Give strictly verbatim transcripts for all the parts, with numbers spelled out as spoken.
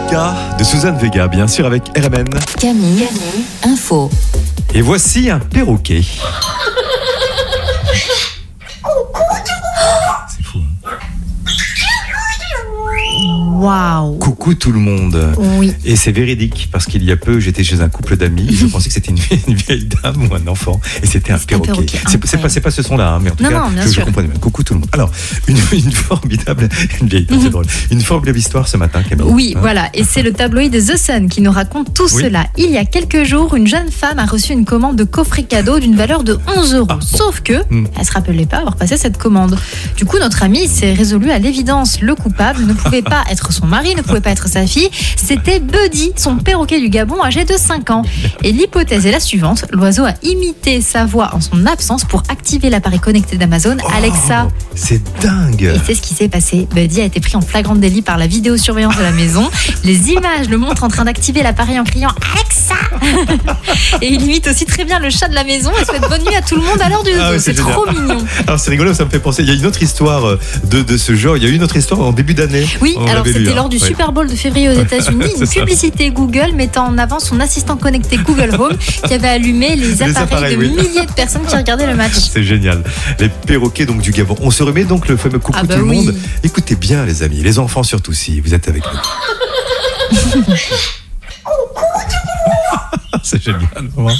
Vodka de Suzanne Vega, bien sûr, avec R M N. Camille, info. Et voici un perroquet. C'est fou, hein. Waouh. Coucou tout le monde. Oui. Et c'est véridique, parce qu'il y a peu, j'étais chez un couple d'amis, et je pensais que c'était une, une vieille dame ou un enfant, et c'était un C'est perroquet. un perroquet, c'est, c'est, pas, c'est pas ce son-là, hein, mais en tout non, cas, non, bien je, sûr. je comprenais bien. Coucou tout le monde. Alors, une, une formidable, une vieille dame, c'est drôle. Une formidable histoire ce matin, Camille. Oui, Hein. voilà. Et c'est le tabloïd The Sun qui nous raconte tout Oui. cela. Il y a quelques jours, une jeune femme a reçu une commande de coffret cadeau d'une valeur de onze euros. Ah, bon. Sauf que, Hmm. elle se rappelait pas avoir passé cette commande. Du coup, notre amie s'est résolue à l'évidence. Le coupable ne pouvait pas être son mari, ne pouvait pas être sa fille. C'était Buddy, son perroquet du Gabon, âgé de cinq ans. Et l'hypothèse est la suivante. L'oiseau a imité sa voix en son absence pour activer l'appareil connecté d'Amazon, Oh, Alexa. C'est dingue. Et c'est ce qui s'est passé. Buddy a été pris en flagrant délit par la vidéosurveillance de la maison. Les images le montrent en train d'activer l'appareil en criant Alexa. Et il imite aussi très bien le chat de la maison et souhaite bonne nuit à tout le monde à l'heure du dodo. Ah oui, c'est c'est trop génial. mignon. Alors c'est rigolo, ça me fait penser. Il y a une autre histoire euh, de, de ce genre. Il y a eu une autre histoire en début d'année. Oui, On alors l'avait c'était lu, hein. lors du Ouais. Super Bowl de février aux États-Unis, C'est une ça. publicité Google mettant en avant son assistant connecté Google Home qui avait allumé les Les appareils, appareils, de oui. milliers de personnes qui regardaient le match. C'est génial. Les perroquets donc du Gabon. On se remet donc le fameux coucou Ah bah tout le oui. monde. Écoutez bien les amis, les enfants surtout si vous êtes avec nous. C'est génial. Vraiment.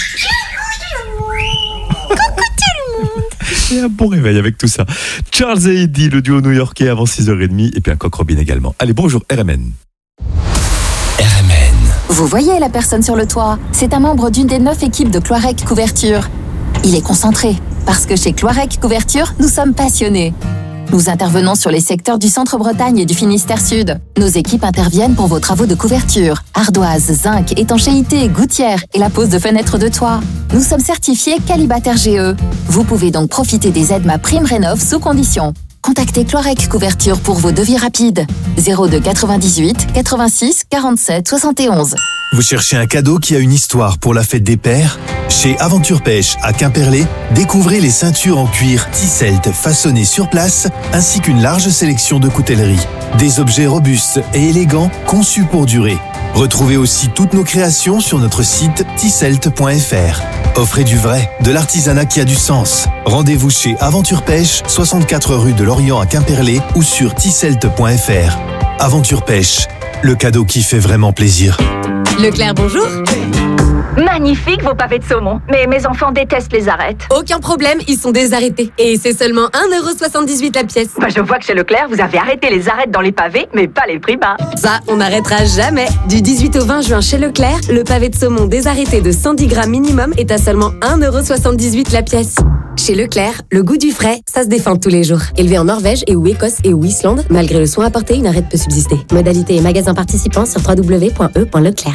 Et un bon réveil avec tout ça. Charles et Eddie, le duo new-yorkais avant six heures trente et puis un coq Robin également. Allez, bonjour R M N. R M N. Vous voyez la personne sur le toit? C'est un membre d'une des neuf équipes de Cloirec Couverture. Il est concentré, parce que chez Cloirec Couverture, nous sommes passionnés. Nous intervenons sur les secteurs du Centre-Bretagne et du Finistère Sud. Nos équipes interviennent pour vos travaux de couverture, ardoise, zinc, étanchéité, gouttière et la pose de fenêtres de toit. Nous sommes certifiés Qualibataire G E. Vous pouvez donc profiter des aides MaPrimeRénov' sous condition. Contactez Cloirec Couverture pour vos devis rapides. zéro deux quatre-vingt-dix-huit quatre-vingt-six quarante-sept soixante et onze. Vous cherchez un cadeau qui a une histoire pour la fête des pères? Chez Aventure Pêche à Quimperlé, découvrez les ceintures en cuir T-Celt façonnées sur place, ainsi qu'une large sélection de coutellerie. Des objets robustes et élégants conçus pour durer. Retrouvez aussi toutes nos créations sur notre site T-Celt point F R. Offrez du vrai, de l'artisanat qui a du sens. Rendez-vous chez Aventure Pêche, soixante-quatre rue de l'Orient à Quimperlé ou sur T-Celt point F R. Aventure Pêche, le cadeau qui fait vraiment plaisir. Leclerc, bonjour. Magnifique vos pavés de saumon, mais mes enfants détestent les arêtes. Aucun problème, ils sont désarrêtés. Et c'est seulement un euro soixante-dix-huit la pièce. Bah, je vois que chez Leclerc, vous avez arrêté les arêtes dans les pavés, mais pas les prix bas. Ça, on n'arrêtera jamais. Du dix-huit au vingt juin chez Leclerc, le pavé de saumon désarrêté de cent dix grammes minimum est à seulement un euro soixante-dix-huit la pièce. Chez Leclerc, le goût du frais, ça se défend tous les jours. Élevé en Norvège et ou Écosse et ou Islande, malgré le soin apporté, une arête peut subsister. Modalité et magasin participants sur w w w point e point leclerc.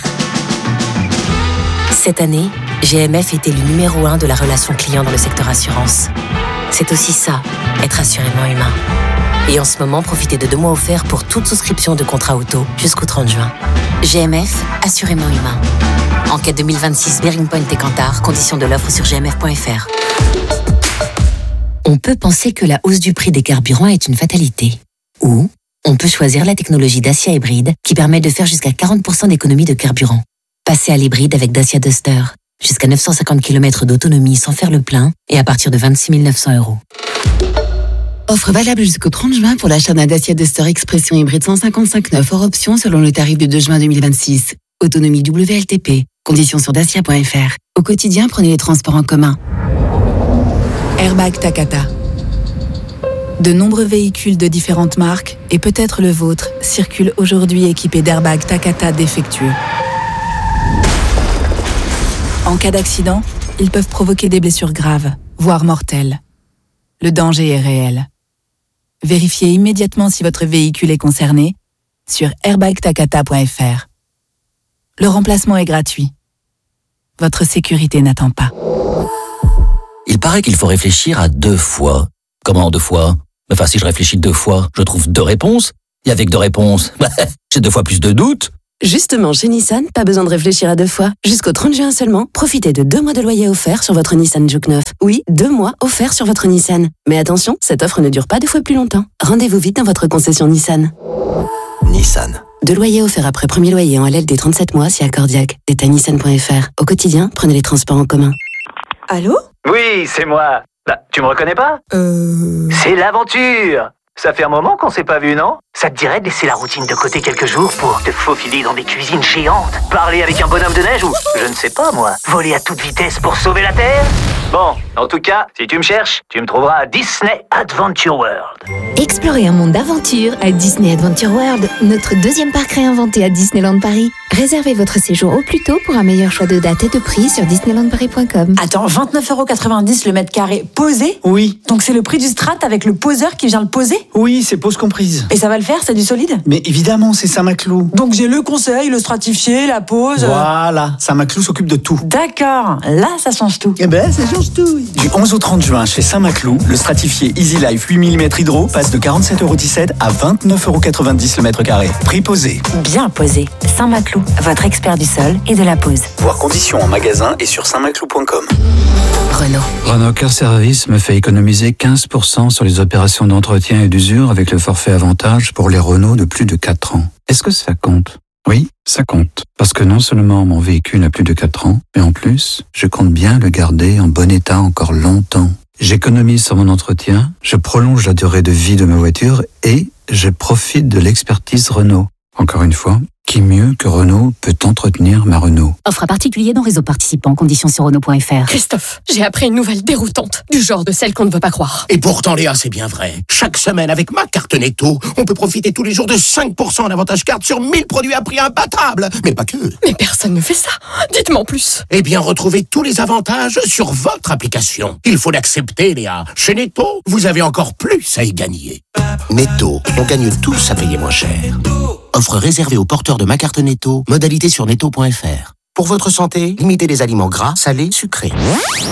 Cette année, G M F est élu numéro un de la relation client dans le secteur assurance. C'est aussi ça, être assurément humain. Et en ce moment, profitez de deux mois offerts pour toute souscription de contrat auto jusqu'au trente juin. G M F, assurément humain. Enquête deux mille vingt-six, Bearing Point et Kantar, conditions de l'offre sur g m f point f r. On peut penser que la hausse du prix des carburants est une fatalité. Ou on peut choisir la technologie Dacia Hybride qui permet de faire jusqu'à quarante pour cent d'économie de carburant. Passez à l'hybride avec Dacia Duster. Jusqu'à neuf cent cinquante kilomètres d'autonomie sans faire le plein et à partir de vingt-six mille neuf cents euros. Offre valable jusqu'au trente juin pour l'achat d'un Dacia Duster Expression hybride cent cinquante-cinq neuf hors option selon le tarif du deux juin deux mille vingt-six. Autonomie W L T P. Conditions sur dacia point f r. Au quotidien, prenez les transports en commun. Airbag Takata. De nombreux véhicules de différentes marques, et peut-être le vôtre, circulent aujourd'hui équipés d'airbags Takata défectueux. En cas d'accident, ils peuvent provoquer des blessures graves, voire mortelles. Le danger est réel. Vérifiez immédiatement si votre véhicule est concerné sur airbag takata point f r. Le remplacement est gratuit. Votre sécurité n'attend pas. Il paraît qu'il faut réfléchir à deux fois. Comment deux fois? Enfin, si je réfléchis deux fois, je trouve deux réponses. Et avec deux réponses, j'ai deux fois plus de doutes. Justement, chez Nissan, pas besoin de réfléchir à deux fois. Jusqu'au trente juin seulement, profitez de deux mois de loyer offert sur votre Nissan Juke neuf. Oui, deux mois offerts sur votre Nissan. Mais attention, cette offre ne dure pas deux fois plus longtemps. Rendez-vous vite dans votre concession Nissan. Nissan. Deux loyers offerts après premier loyer en L L D trente-sept mois si accordiaque. Détail nissan point f r. Au quotidien, prenez les transports en commun. Allô? Oui, c'est moi. Bah, tu me reconnais pas? Euh... C'est l'aventure. Ça fait un moment qu'on s'est pas vu, non? Ça te dirait de laisser la routine de côté quelques jours pour te faufiler dans des cuisines géantes, parler avec un bonhomme de neige ou, je ne sais pas moi, voler à toute vitesse pour sauver la Terre? Bon, en tout cas, si tu me cherches, tu me trouveras à Disney Adventure World. Explorez un monde d'aventure à Disney Adventure World, notre deuxième parc réinventé à Disneyland Paris. Réservez votre séjour au plus tôt pour un meilleur choix de date et de prix sur disneyland paris point com. Attends, vingt-neuf euros quatre-vingt-dix le mètre carré posé? Oui. Donc c'est le prix du strat avec le poseur qui vient le poser? Oui, c'est pose comprise. Et ça va le faire, c'est du solide? Mais évidemment, c'est Saint-Maclou. Donc j'ai le conseil, le stratifié, la pose... Voilà, Saint-Maclou s'occupe de tout. D'accord, là ça change tout. Eh ben, ça change tout. Du onze au trente juin, chez Saint-Maclou, le stratifié Easy Life huit millimètres Hydro passe de quarante-sept euros dix-sept à vingt-neuf euros quatre-vingt-dix le mètre carré. Prix posé. Bien posé. Saint-Maclou, votre expert du sol et de la pose. Voir conditions en magasin et sur saint maclou point com. Renault. Renault Car Service me fait économiser quinze pour cent sur les opérations d'entretien et d'usure avec le forfait avantage pour les Renault de plus de quatre ans. Est-ce que ça compte? Oui, ça compte. Parce que non seulement mon véhicule a plus de quatre ans, mais en plus, je compte bien le garder en bon état encore longtemps. J'économise sur mon entretien, je prolonge la durée de vie de ma voiture et je profite de l'expertise Renault. Encore une fois, qui mieux que Renault peut entretenir ma Renault? Offre à particulier dans réseau participant, conditions sur Renault point f r. Christophe, j'ai appris une nouvelle déroutante, du genre de celle qu'on ne veut pas croire. Et pourtant Léa, c'est bien vrai. Chaque semaine avec ma carte Netto, on peut profiter tous les jours de cinq pour cent d'avantage carte sur mille produits à prix imbattable. Mais pas que. Mais personne ne fait ça. Dites-moi en plus. Eh bien, retrouvez tous les avantages sur votre application. Il faut l'accepter, Léa. Chez Netto, vous avez encore plus à y gagner. Netto, on gagne tous à payer moins cher. Offre réservée aux porteurs de ma carte Netto, modalité sur netto point f r. Pour votre santé, limitez les aliments gras, salés, sucrés.